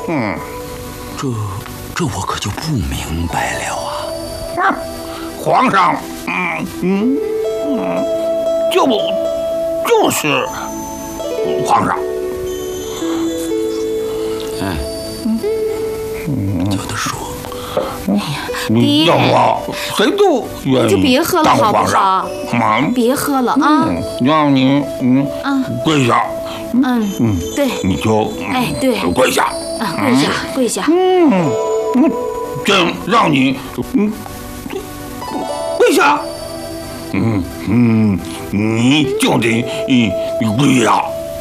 这我可就不明白了啊！ 皇上，就是皇上。 有的说， 你要不谁都愿意就别喝了好不好？别喝了啊！ 让你跪下。 对， 你就对， 跪下。 跪下。 朕让你跪下。你就得跪下。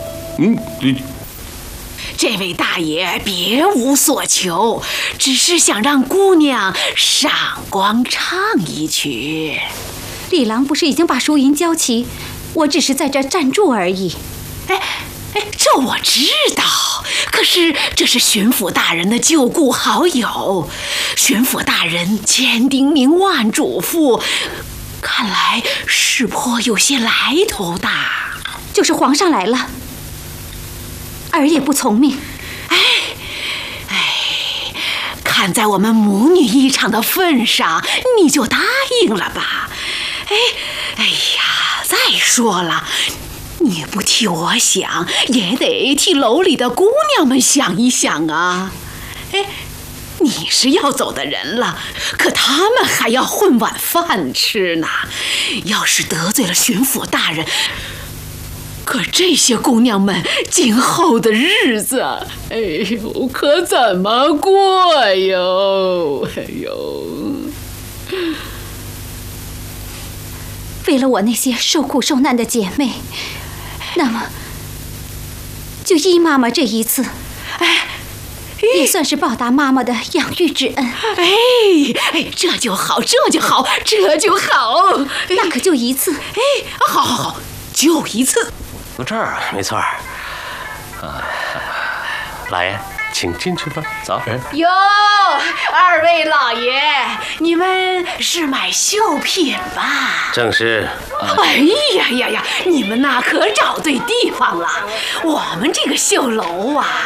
这位大爷别无所求，只是想让姑娘赏光唱一曲。 李郎不是已经把淑银交齐，我只是在这站住而已。 这我知道，可是这是巡抚大人的旧故好友，巡抚大人千叮咛万嘱咐，看来是颇有些来头的。 就是皇上来了，儿也不从命。 看在我们母女一场的份上，你就答应了吧。哎呀，再说了，你不替我想，也得替楼里的姑娘们想一想啊。你是要走的人了，可他们还要混碗饭吃呢。要是得罪了巡抚大人，可这些姑娘们今后的日子，可怎么过哟？ 为了我那些受苦受难的姐妹，那么就依妈妈这一次，也算是报答妈妈的养育之恩。 这就好。 那可就一次。 好，就一次。 这儿没错。老爷，请进去吧，走。 哟，二位老爷，你们是买绣品吧？ 正是。 哎呀，你们那可找对地方了。我们这个绣楼啊，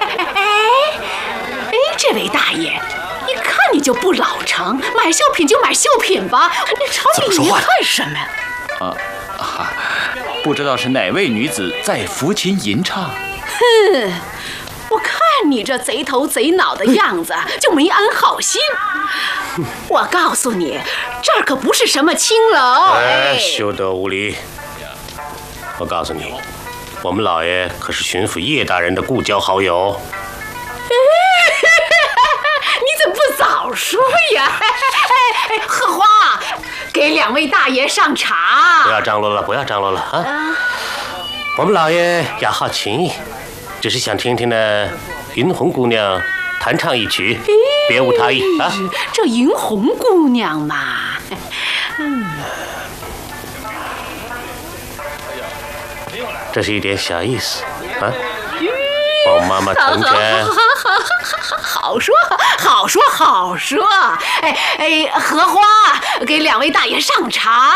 这位大爷，一看你就不老成，买绣品就买绣品吧，你朝里看什么呀？ 不知道是哪位女子在抚琴吟唱。 我看你这贼头贼脑的样子，就没安好心。我告诉你，这儿可不是什么青楼。 休得无礼！我告诉你，我们老爷可是巡抚叶大人的故交好友。 你怎么不早说呀？荷花，给两位大爷上茶。 不要张罗了啊！我们老爷雅好琴艺，只是想听听那云红姑娘弹唱一曲，别无他意啊。 这云红姑娘嘛， 这是一点小意思啊。王妈妈成全。好说。荷花，给两位大爷上茶。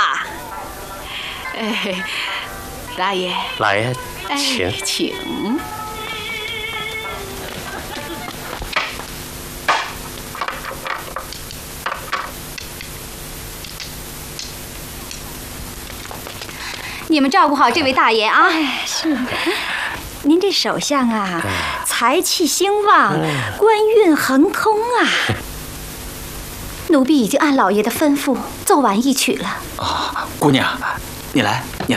大爷，老爷，请。 你们照顾好这位大爷啊！ 是。您这首相啊，财气兴旺，官运亨通啊！ 奴婢已经按老爷的吩咐奏完一曲了。 姑娘，你来，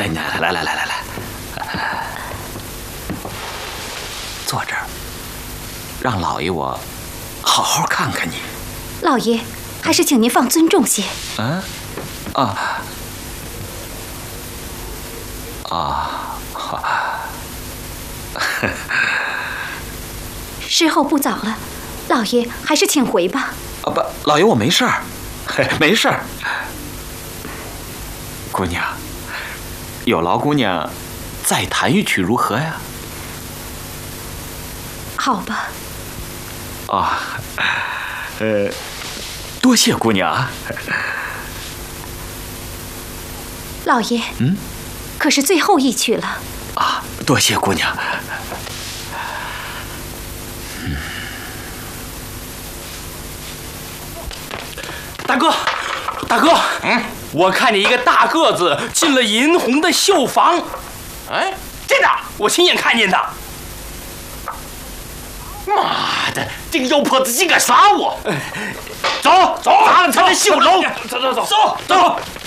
坐这儿，让老爷我好好看看你。 老爷，还是请您放尊重些。时候不早了，老爷还是请回吧。 不，老爷我没事儿，没事儿。姑娘，有劳姑娘再弹一曲如何呀？ 好吧。 多谢姑娘啊。 老爷，可是最后一曲了。 多谢姑娘。 大哥，我看见一个大个子进了银红的绣房。哎，真的，我亲眼看见的。妈的，这个妖婆子竟敢杀我！走，砸了他的绣楼！走。